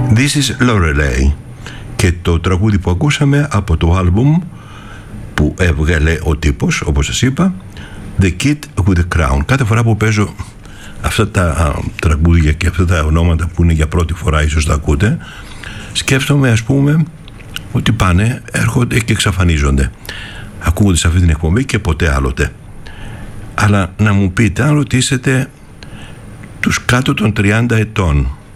This is Lorelei, και το τραγούδι που ακούσαμε από το άλμπουμ που έβγαλε ο τύπος, όπως σας είπα, The Kid with the Crown. Κάθε φορά που παίζω αυτά τα τραγούδια και αυτά τα ονόματα που είναι για πρώτη φορά, ίσως τα ακούτε, σκέφτομαι, ας πούμε, ότι πάνε, έρχονται και εξαφανίζονται. Ακούγονται σε αυτή την εκπομπή και ποτέ άλλοτε. Αλλά να μου πείτε, αν ρωτήσετε τους κάτω των 30 ετών,